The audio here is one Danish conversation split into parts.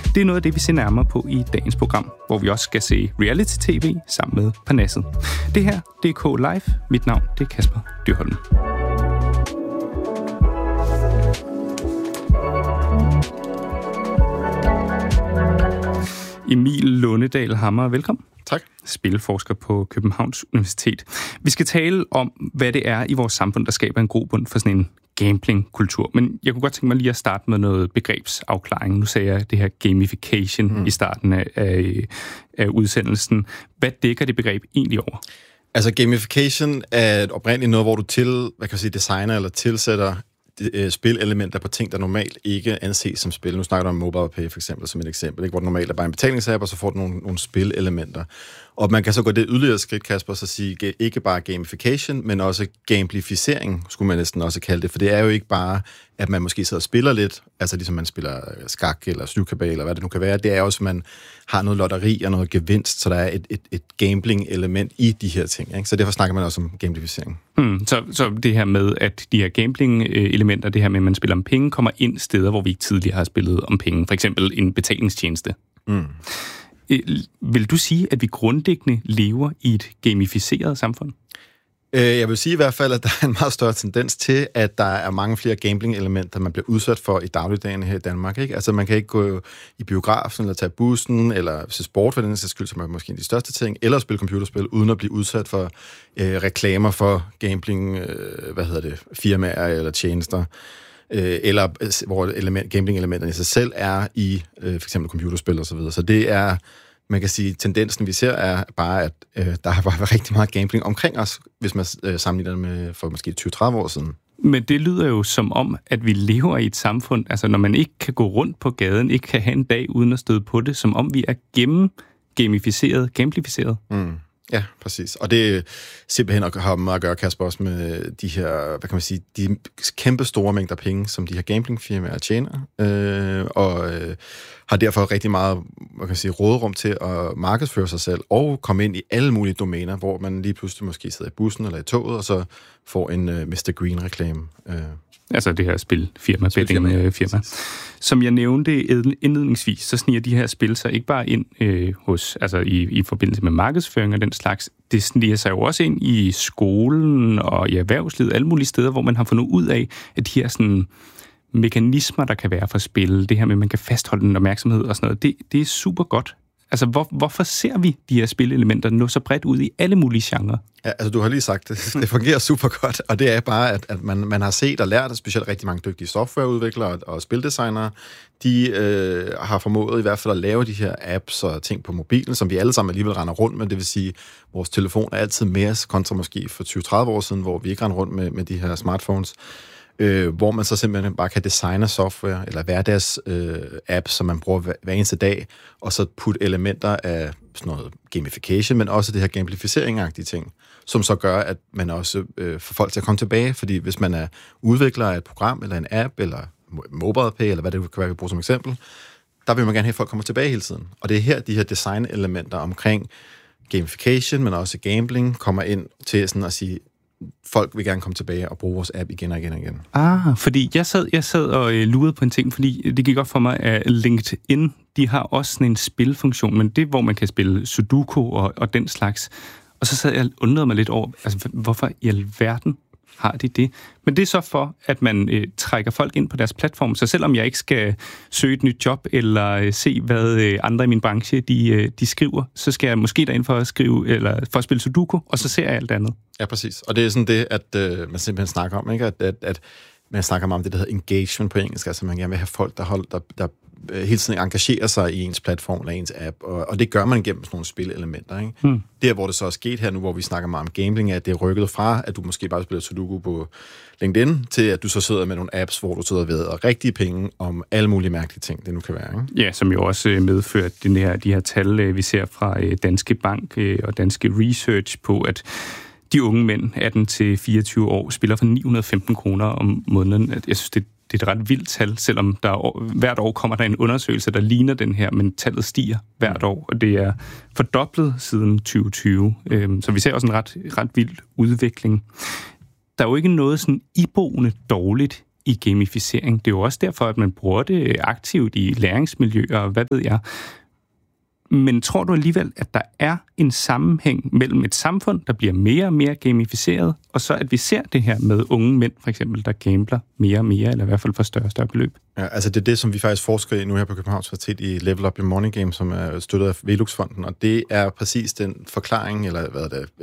Det er noget af det, vi ser nærmere på i dagens program, hvor vi også skal se reality-tv sammen med Parnasset. Det her, det er K Live. Mit navn, det er Kasper Dyrholm. Emil Lundedal Hammer, velkommen. Tak. Spilforsker på Københavns Universitet. Vi skal tale om, hvad det er i vores samfund, der skaber en grobund for sådan en gambling-kultur. Men jeg kunne godt tænke mig lige at starte med noget begrebsafklaring. Nu sagde jeg det her gamification i starten af udsendelsen. Hvad dækker det begreb egentlig over? Altså gamification er oprindeligt noget, hvor du designer eller tilsætter spilelementer på ting, der normalt ikke anses som spil. Nu snakker du om MobilePay for eksempel, som et eksempel, ikke? Hvor det normalt er bare en betalingsapp, og så får du nogle spilelementer. Og man kan så gå det yderligere skridt, Kasper, så sige ikke bare gamification, men også gamificering, skulle man næsten også kalde det. For det er jo ikke bare, at man måske sidder og spiller lidt, altså ligesom man spiller skak eller styrkabal, eller hvad det nu kan være. Det er også, at man har noget lotteri og noget gevinst, så der er et gambling-element i de her ting. Ikke? Så derfor snakker man også om gamificering. Så det her med, at de her gambling-elementer, det her med, at man spiller om penge, kommer ind steder, hvor vi ikke tidligere har spillet om penge. For eksempel en betalingstjeneste. Vil du sige, at vi grundlæggende lever i et gamificeret samfund? Jeg vil sige i hvert fald, at der er en meget større tendens til, at der er mange flere gambling-elementer, man bliver udsat for i dagligdagen her i Danmark. Ikke? Altså man kan ikke gå i biografen, eller tage bussen, eller se sport for den sags skyld, som er måske de største ting, eller spille computerspil, uden at blive udsat for reklamer for gambling, firmaer eller tjenester. Eller hvor gambling-elementerne i sig selv er i for eksempel computerspil og så videre. Så det er, man kan sige, tendensen vi ser er bare, at der har bare rigtig meget gambling omkring os, hvis man sammenligner det med for måske 20-30 år siden. Men det lyder jo som om, at vi lever i et samfund, altså når man ikke kan gå rundt på gaden, ikke kan have en dag uden at støde på det, som om vi er gamblificeret. Ja, præcis. Og det simpelthen har meget at gøre, Kasper, også med de her, de kæmpe store mængder penge, som de her gamblingfirmaer tjener, og har derfor rigtig meget, råderum til at markedsføre sig selv, og komme ind i alle mulige domæner, hvor man lige pludselig måske sidder i bussen eller i toget, og så får en Mr. Green-reklame. Altså det her spilfirma, bettingfirma. Som jeg nævnte indledningsvis, så sniger de her spil sig ikke bare ind i forbindelse med markedsføring og den slags. Det sniger sig jo også ind i skolen og i erhvervslivet, alle mulige steder, hvor man har fundet ud af, at de her sådan mekanismer, der kan være for spil, det her med, at man kan fastholde en opmærksomhed og sådan noget, det er super godt. Altså, hvorfor ser vi de her spilelementer nå så bredt ud i alle mulige genrer? Ja, altså, du har lige sagt det. Det fungerer super godt, og det er bare, at man har set og lært, at specielt rigtig mange dygtige softwareudviklere og spildesignere, de har formået i hvert fald at lave de her apps og ting på mobilen, som vi alle sammen alligevel render rundt med. Det vil sige, vores telefon er altid mere kontra måske for 20-30 år siden, hvor vi ikke render rundt med de her smartphones. Hvor man så simpelthen bare kan designe software eller hverdags apps, som man bruger hver eneste dag, og så putte elementer af sådan noget gamification, men også det her gamificering-agtige ting, som så gør, at man også får folk til at komme tilbage, fordi hvis man er udvikler af et program, eller en app, eller MobilePay, eller hvad det kan være, vi bruger som eksempel, der vil man gerne have, at folk kommer tilbage hele tiden. Og det er her, de her design-elementer omkring gamification, men også gambling, kommer ind til sådan at sige, folk vil gerne komme tilbage og bruge vores app igen og igen og igen. Fordi jeg sad og lurede på en ting, fordi det gik op for mig, at LinkedIn, de har også sådan en spilfunktion, men det hvor man kan spille Sudoku og den slags. Og så sad jeg og undrede mig lidt over, altså hvorfor i alverden har de det? Men det er så for, at man trækker folk ind på deres platform, så selvom jeg ikke skal søge et nyt job, eller se, hvad andre i min branche, de skriver, så skal jeg måske derind for at skrive, eller for at spille Sudoku, og så ser jeg alt andet. Ja, præcis. Og det er sådan det, at man simpelthen snakker om, ikke? At man snakker om det, der hedder engagement på engelsk, altså man gerne vil have folk, der hele tiden engagerer sig i ens platform eller ens app, og det gør man gennem sådan nogle spilelementer. Ikke? Der, hvor det så er sket her nu, hvor vi snakker meget om gambling, er, at det er rykket fra, at du måske bare spiller Sudoku på LinkedIn, til at du så sidder med nogle apps, hvor du sidder ved og rigtige penge om alle mulige mærkelige ting, det nu kan være. Ikke? Ja, som jo også medfører de her tal, vi ser fra Danske Bank og Danske Research på, at de unge mænd, 18-24 år, spiller for 915 kroner om måneden. Jeg synes, det er et ret vildt tal, selvom hvert år kommer der en undersøgelse, der ligner den her, men tallet stiger hvert år, og det er fordoblet siden 2020. Så vi ser også en ret vild udvikling. Der er jo ikke noget sådan iboende dårligt i gamificering. Det er jo også derfor, at man bruger det aktivt i læringsmiljøer, og hvad ved jeg. Men tror du alligevel, at der er en sammenhæng mellem et samfund, der bliver mere og mere gamificeret, og så at vi ser det her med unge mænd, for eksempel, der gambler mere og mere, eller i hvert fald for større og større beløb? Ja, altså det er det, som vi faktisk forsker i nu her på Københavns Universitet i Level Up Your Money Game, som er støttet af Velux-fonden, og det er præcis den forklaring, eller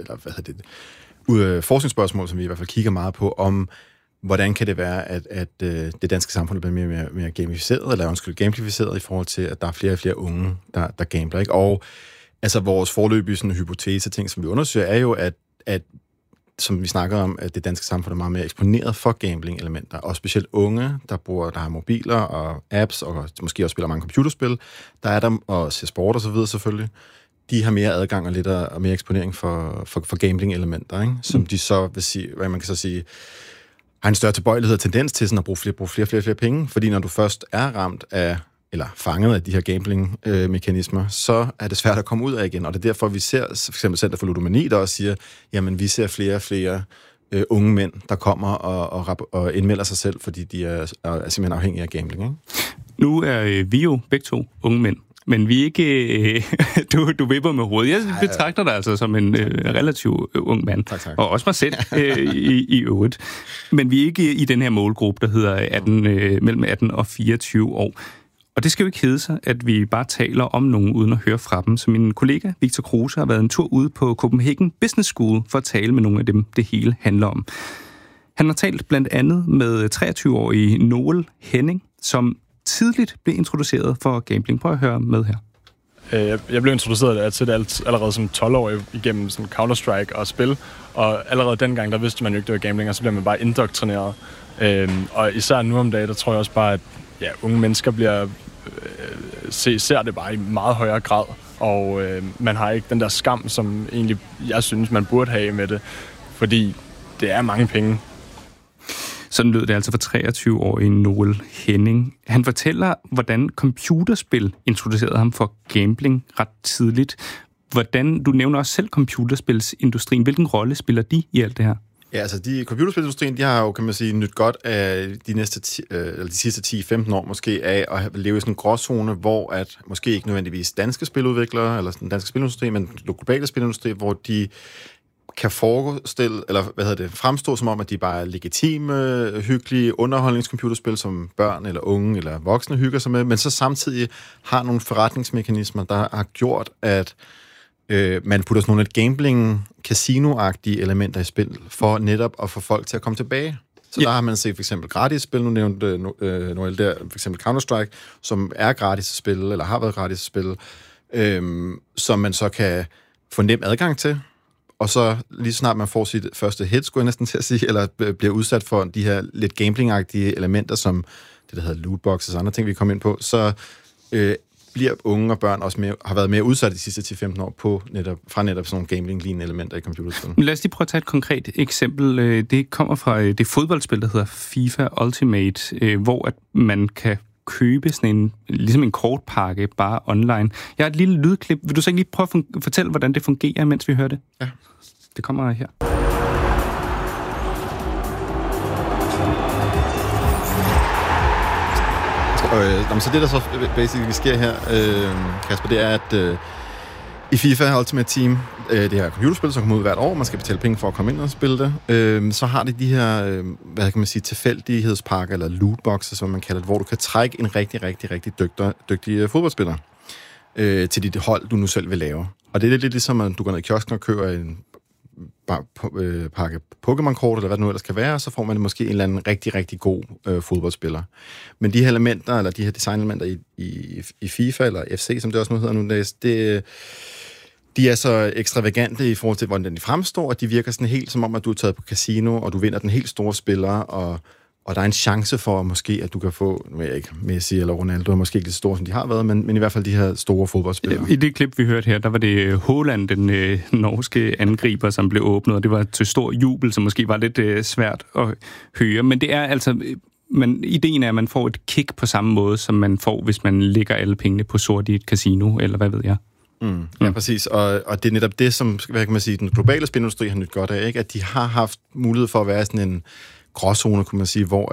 forskningsspørgsmål, som vi i hvert fald kigger meget på, om hvordan kan det være, at det danske samfund bliver mere gamificeret, eller gamificeret i forhold til, at der er flere og flere unge, der gambler, ikke? Og altså vores foreløbige sådan hypotese ting, som vi undersøger, er jo, at som vi snakker om, at det danske samfund er meget mere eksponeret for gambling-elementer, og specielt unge, der har mobiler og apps, og måske også spiller mange computerspil, der er der, og ser sport og så videre selvfølgelig, de har mere adgang og lidt og mere eksponering for gambling-elementer, ikke? Som de så vil sige, hvad man kan så sige, har en større tilbøjelighed og tendens til sådan at bruge flere penge, fordi når du først er ramt af, eller fanget af de her gambling-mekanismer, så er det svært at komme ud af igen, og det er derfor, vi ser for eksempel Center for Ludomani, der også siger, jamen vi ser flere og flere unge mænd, der kommer og indmelder sig selv, fordi de er simpelthen afhængige af gambling, ikke? Nu er vi jo begge to unge mænd, men vi er ikke... du vipper med hovedet. Jeg betragter dig altså som en relativt ung mand. Tak. Og også mig selv i øvrigt. Men vi er ikke i den her målgruppe, der hedder mellem 18 og 24 år. Og det skal jo ikke hedde sig, at vi bare taler om nogen uden at høre fra dem. Så min kollega Victor Kruse har været en tur ude på Copenhagen Business School for at tale med nogle af dem, det hele handler om. Han har talt blandt andet med 23-årige Noel Henning, som tidligt blev introduceret for gambling. Prøv at høre med her. Jeg blev introduceret til det allerede som 12-årig igennem sådan Counter-Strike og spil, og allerede dengang, der vidste man jo ikke, det var gambling, og så bliver man bare indoktrineret. Og især nu om dagen, der tror jeg også bare, at unge mennesker ser det bare i meget højere grad, og man har ikke den der skam, som egentlig jeg synes, man burde have med det, fordi det er mange penge. Sådan lød det altså for 23-årige Noel Henning. Han fortæller, hvordan computerspil introducerede ham for gambling ret tidligt. Du nævner også selv computerspilsindustrien. Hvilken rolle spiller de i alt det her? Ja, altså computerspilindustrien, de har jo, kan man sige, nyt godt af de sidste 10-15 år måske af at leve i sådan en gråzone, hvor at måske ikke nødvendigvis danske spiludviklere, eller den danske spilindustri, men den globale spilindustri, hvor de kan fremstå som om, at de bare er legitime, hyggelige underholdningscomputerspil, som børn eller unge eller voksne hygger sig med, men så samtidig har nogle forretningsmekanismer, der har gjort, at man putter sådan nogle gambling-casino-agtige elementer i spil, for netop at få folk til at komme tilbage. Så der har man set for eksempel gratis spil, nu nævnte Noel der, for eksempel Counter-Strike, som er gratis spil, eller har været gratis spil, som man så kan få nem adgang til. Og så lige snart man får sit første hit, skulle jeg næsten til at sige, eller bliver udsat for de her lidt gambling-agtige elementer, som det, der hedder lootboxes og andre ting, vi kommer ind på, så bliver unge og børn også har været mere udsat de sidste 10-15 år fra netop sådan nogle gambling-lignende elementer i computerspil. Lad os lige prøve at tage et konkret eksempel. Det kommer fra det fodboldspil, der hedder FIFA Ultimate, hvor at man kan købe sådan ligesom en kortpakke bare online. Jeg har et lille lydklip. Vil du så ikke lige prøve at fortælle, hvordan det fungerer, mens vi hører det? Ja. Det kommer her. Så det, der så basically sker her, Kasper, det er, at i FIFA Ultimate Team, det her computerspil, som kommer ud hvert år, man skal betale penge for at komme ind og spille det, så har de her, hvad kan man sige, tilfældighedspakker, eller lootboxes, som man kalder det, hvor du kan trække en rigtig dygtig fodboldspiller til dit hold, du nu selv vil lave. Og det er lidt ligesom, at du går ned i kiosken og køber en pakke Pokémon-kort, eller hvad det nu ellers kan være, så får man måske en eller anden rigtig god fodboldspiller. Men de her elementer, eller de her designelementer i FIFA, eller FC, som det også nu hedder nu, de er så ekstravagante i forhold til, hvordan de fremstår, og de virker sådan helt som om, at du er taget på casino, og du vinder den helt store spiller, og der er en chance for måske, at du kan få, nu ved jeg ikke, Messi eller Ronaldo er måske ikke så store, som de har været, men i hvert fald de her store fodboldspillere. I det klip, vi hørte her, der var det Haaland, den norske angriber, som blev åbnet, og det var til stor jubel, som måske var lidt svært at høre. Men det er altså... ideen er, at man får et kick på samme måde, som man får, hvis man lægger alle pengene på sort i et casino, eller hvad ved jeg. Ja, præcis. Og det er netop det, som, hvad kan man sige, den globale spilindustri har nyt godt af, ikke? At de har haft mulighed for at være sådan en gråzone, kunne man sige, hvor at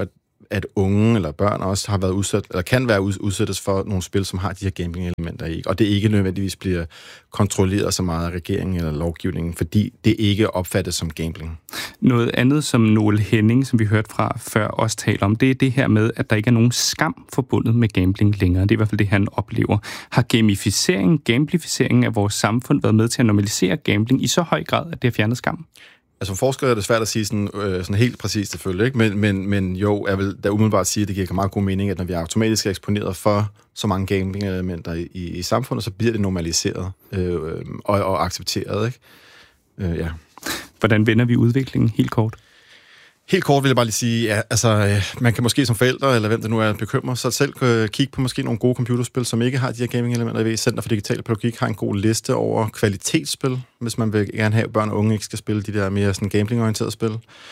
at unge eller børn også har været udsat, eller kan være udsættes for nogle spil, som har de her gambling-elementer i. Og det ikke nødvendigvis bliver kontrolleret så meget af regeringen eller lovgivningen, fordi det ikke opfattes som gambling. Noget andet, som Noel Henning, som vi hørte fra før, også taler om, det er det her med, at der ikke er nogen skam forbundet med gambling længere. Det er i hvert fald det, han oplever. Har gamblificeringen af vores samfund været med til at normalisere gambling i så høj grad, at det har fjernet skam? Altså som forsker er det svært at sige sådan helt præcist selvfølgelig, ikke? Men jo, jeg vil da umiddelbart sige, at det giver meget god mening, at når vi er automatisk eksponeret for så mange gambling-elementer i samfundet, så bliver det normaliseret og accepteret, ikke? Ja. Hvordan vender vi udviklingen helt kort? Helt kort vil jeg bare lige sige, ja, altså, man kan måske som forældre, eller hvem det nu er, bekymre sig selv, kigge på måske nogle gode computerspil, som ikke har de her gaming-elementer. Jeg ved, Center for Digital Pædagogik har en god liste over kvalitetsspil, hvis man vil gerne have, at børn og unge ikke skal spille de der mere sådan gambling-orienterede spil.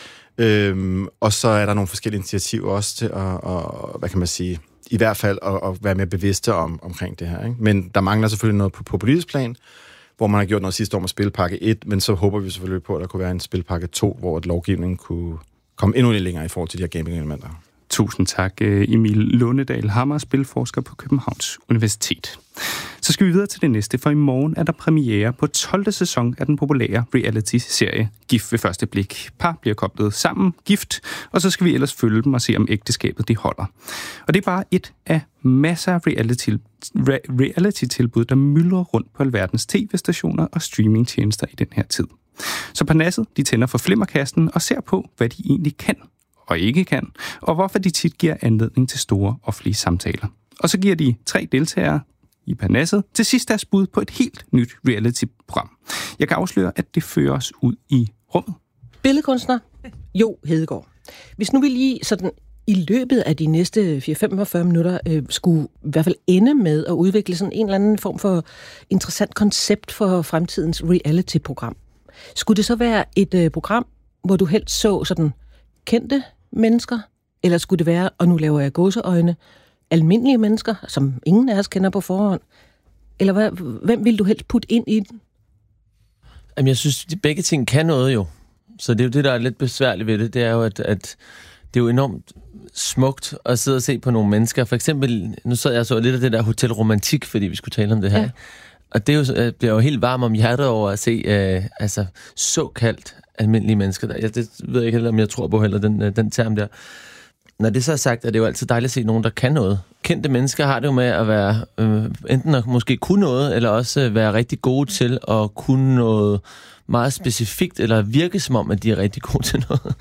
Og så er der nogle forskellige initiativer også til at hvad kan man sige, i hvert fald at være mere bevidste omkring det her, ikke? Men der mangler selvfølgelig noget på politisk plan, hvor man har gjort noget sidste år med spilpakke 1, men så håber vi selvfølgelig på, at der kunne være en spilpakke 2, hvor lovgivningen kunne komme endnu lidt længere i forhold til de her gaming-elementer. Tusind tak, Emil Lundedal Hammer, spilforsker på Københavns Universitet. Så skal vi videre til det næste, for i morgen er der premiere på 12. sæson af den populære reality-serie Gift ved første blik. Par bliver koblet sammen, gift, og så skal vi ellers følge dem og se, om ægteskabet det holder. Og det er bare et af masser af reality-tilbud, der myldrer rundt på alverdens tv-stationer og streamingtjenester i den her tid. Så Parnasset, de tænder for flimmerkasten og ser på, hvad de egentlig kan og ikke kan, og hvorfor de tit giver anledning til store offentlige samtaler. Og så giver de 3 deltagere i Parnasset til sidst deres bud på et helt nyt reality-program. Jeg kan afsløre, at det fører os ud i rummet. Billedkunstner Jo Hedegaard. Hvis nu vi lige sådan i løbet af de næste 4-45 minutter skulle i hvert fald ende med at udvikle sådan en eller anden form for interessant koncept for fremtidens reality-program. Skulle det så være et program, hvor du helst så sådan kendte mennesker, eller skulle det være, og nu laver jeg gåseøjne, almindelige mennesker, som ingen af os kender på forhånd? Eller hvem vil du helst putte ind i den? Jamen, jeg synes, at begge ting kan noget jo. Så det er jo det, der er lidt besværligt ved det. Det er jo, at det er jo enormt smukt at sidde og se på nogle mennesker. For eksempel, nu sad jeg og så lidt af det der Hotel Romantik, fordi vi skulle tale om det her. Ja. Og det er jo, bliver jo helt varm om hjertet over at se såkaldt almindelige mennesker. Det ved jeg ikke heller, om jeg tror på heller, den term der. Når det så er sagt, er det jo altid dejligt at se nogen, der kan noget. Kendte mennesker har det jo med at være enten at måske kunne noget, eller også være rigtig gode til at kunne noget meget specifikt, eller virke som om, at de er rigtig gode til noget.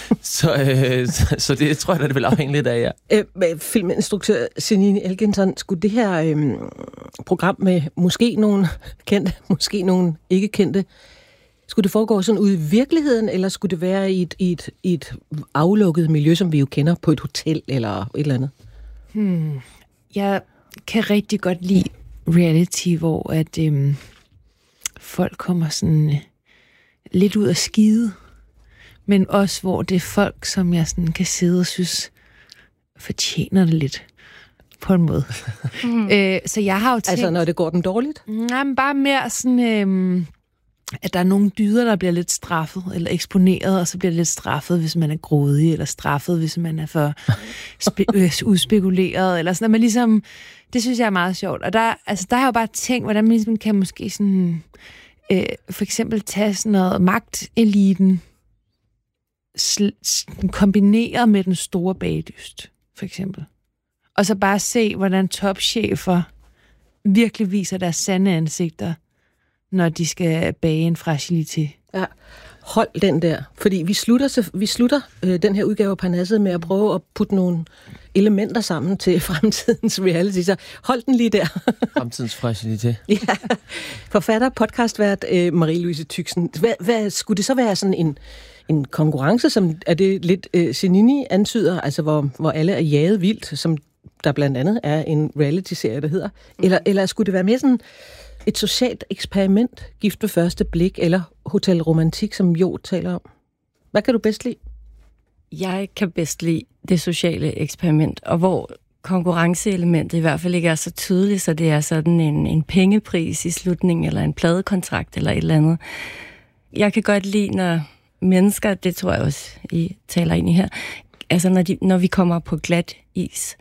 Så det tror jeg, det vil afhænge lidt af jer. Filminstruktør Senine Elgenson, skulle det her program med måske nogen kendte, måske nogen ikke kendte, skulle det foregå sådan ude i virkeligheden, eller skulle det være i et aflukket miljø, som vi jo kender på et hotel eller et eller andet? Jeg kan rigtig godt lide reality, hvor at folk kommer sådan lidt ud af skide, men også hvor det er folk, som jeg sådan kan sidde og synes fortjener det lidt på en måde. Så jeg har jo tænkt... Altså når det går dem dårligt? Nej, men bare mere sådan... at der er nogle dyder, der bliver lidt straffet, eller eksponeret, og så bliver det lidt straffet, hvis man er grådig, eller straffet, hvis man er for udspekuleret, eller sådan, at man ligesom, det synes jeg er meget sjovt. Og der har jeg jo bare tænkt, hvordan man ligesom kan måske sådan, for eksempel tage sådan noget magteliten, kombineret med den store bagdyst, for eksempel. Og så bare se, hvordan topchefer virkelig viser deres sande ansigter, når de skal bage en fragilité. Ja, hold den der. Fordi vi slutter den her udgave af Parnasset med at prøve at putte nogle elementer sammen til fremtidens reality. Så hold den lige der. Fremtidens fragilité. Ja. Forfatter, podcastvært Marie-Louise Tüxen. Hvad skulle det så være sådan en konkurrence, som er det lidt Senini antyder, altså hvor alle er jaget vildt, som der blandt andet er en reality-serie, der hedder? Eller skulle det være mere sådan et socialt eksperiment, Gift ved første blik, eller Hotel Romantik, som Jo taler om? Hvad kan du bedst lide? Jeg kan bedst lide det sociale eksperiment, og hvor konkurrenceelementet i hvert fald ikke er så tydeligt, så det er sådan en pengepris i slutningen, eller en pladekontrakt, eller et eller andet. Jeg kan godt lide, når mennesker, det tror jeg også, I taler ind i her, altså når vi kommer på glat is,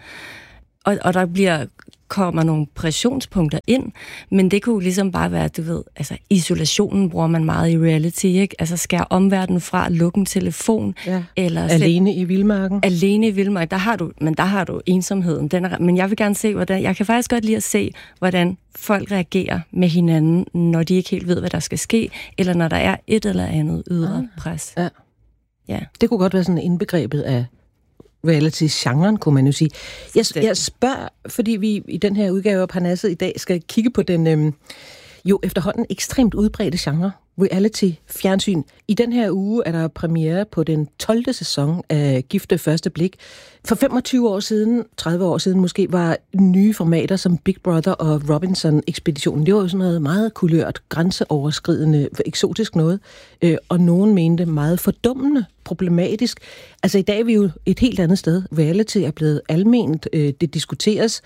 og der kommer nogle pressionspunkter ind, men det kunne ligesom bare være, du ved, altså isolationen bruger man meget i reality, ikke? Altså skære omverdenen fra, lukke en telefon, eller alene i vildmarken. Alene i vildmarken, der har du ensomheden. Men jeg vil gerne se, jeg kan faktisk godt lide at se, hvordan folk reagerer med hinanden, når de ikke helt ved, hvad der skal ske, eller når der er et eller andet ydre pres. Ja. Det kunne godt være sådan indbegrebet af reality-genren, kunne man jo sige. Jeg spørger, fordi vi i den her udgave af Parnasset i dag skal kigge på den jo efterhånden ekstremt udbredte genre, reality-fjernsyn. I den her uge er der premiere på den 12. sæson af Gift ved første blik. For 25 år siden, 30 år siden måske, var nye formater som Big Brother og Robinson-ekspeditionen. Det var jo sådan noget meget kulørt, grænseoverskridende, eksotisk noget, og nogen mente meget fordummende, problematisk. Altså i dag er vi jo et helt andet sted. Reality er blevet alment, det diskuteres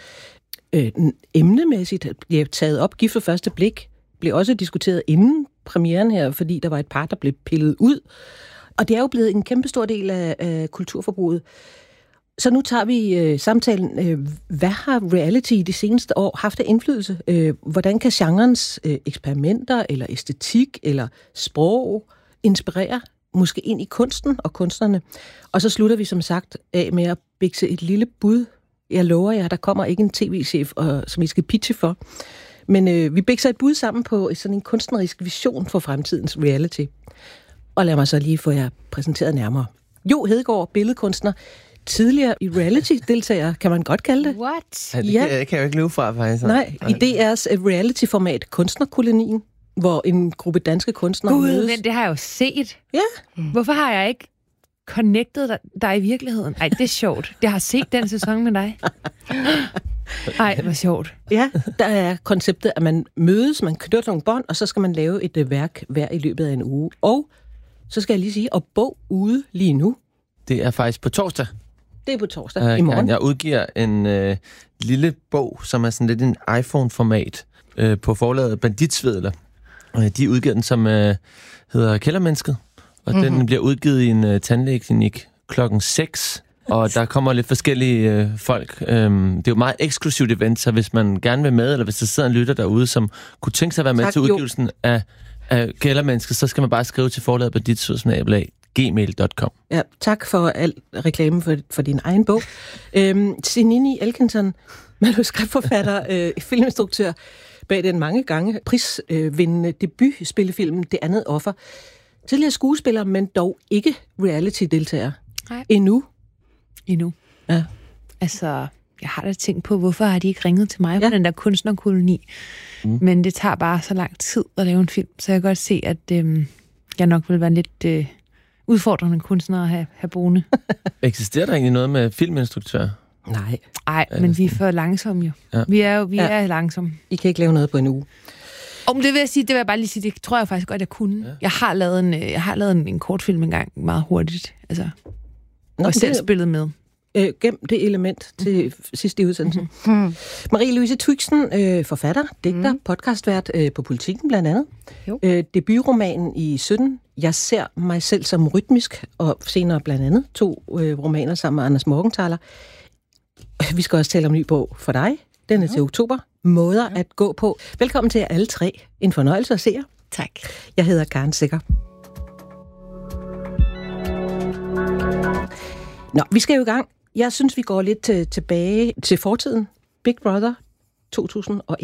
emnemæssigt, det er taget op. Gift ved første blik blev også diskuteret inden premieren her, fordi der var et par, der blev pillet ud. Og det er jo blevet en kæmpestor del af kulturforbruget. Så nu tager vi samtalen. Hvad har reality i de seneste år haft af indflydelse? Hvordan kan genrens eksperimenter, eller æstetik, eller sprog inspirere måske ind i kunsten og kunstnerne? Og så slutter vi som sagt af med at bikse et lille bud. Jeg lover jer, der kommer ikke en tv-chef, som I skal pitche for. Men vi bikser et bud sammen på sådan en kunstnerisk vision for fremtidens reality. Og lad mig så lige få jer præsenteret nærmere. Jo Hedegaard, billedkunstner, tidligere i reality-deltager, kan man godt kalde det. What? Ja, det kan jeg jo ikke løbe fra, faktisk. Nej, i DR's reality-format Kunstnerkolonien, hvor en gruppe danske kunstnere mødes. Men det har jeg jo set. Ja. Hvorfor har jeg ikke connectet dig i virkeligheden? Ej, det er sjovt. Jeg har set den sæson med dig. Ej, hvor sjovt. Ja, der er konceptet, at man mødes, man knytter nogle bånd, og så skal man lave et værk hver i løbet af en uge. Og så skal jeg lige sige, at bog ude lige nu. Det er faktisk på torsdag. Det er på torsdag i morgen. Jeg udgiver en lille bog, som er sådan lidt en iPhone-format på forlaget Banditsvedler. De udgiver den, som hedder Kældermennesket. Og den bliver udgivet i en tandlægeklinik 6:00. Og der kommer lidt forskellige folk. Det er jo meget eksklusivt event, så hvis man gerne vil med, eller hvis der sidder en lytter derude, som kunne tænke sig at være med til udgivelsen af Kældermennesket, så skal man bare skrive til forlaget banditsvedler@gmail.com. Ja, tak for al reklame for din egen bog. Sinini Elkinson, manuskriptforfatter, filminstruktør, bag den mange gange prisvindende debutspillefilm Det andet offer. Tidligere skuespiller, men dog ikke reality-deltager. Nej. Endnu. Ja. Altså, jeg har da tænkt på, hvorfor har de ikke ringet til mig på den der kunstnerkoloni. Men det tager bare så lang tid at lave en film, så jeg kan godt se, at jeg nok vil være en lidt udfordrende kunstner at have boende. Eksisterer der egentlig noget med filminstruktør? Nej, men vi er for langsomme jo. Ja. Vi er langsomme. I kan ikke lave noget på en uge. Det vil jeg bare lige sige, det tror jeg faktisk godt, jeg kunne. Ja. Jeg har lavet en kortfilm engang meget hurtigt. Altså, og selv spillet med. Gem det element til sidste i udsendelsen. Marie-Louise Twixen, forfatter, digter, podcastvært på Politikken blandt andet. Debutromanen i 17, Jeg ser mig selv som rytmisk, og senere blandt andet 2 romaner sammen med Anders Morgenthaler. Vi skal også tale om en ny bog for dig. Den er til oktober. Måder at gå på. Velkommen til jer alle 3. En fornøjelse at se jer. Tak. Jeg hedder Karen Sikker. Nå, vi skal jo i gang. Jeg synes, vi går lidt tilbage til fortiden. Big Brother 2001.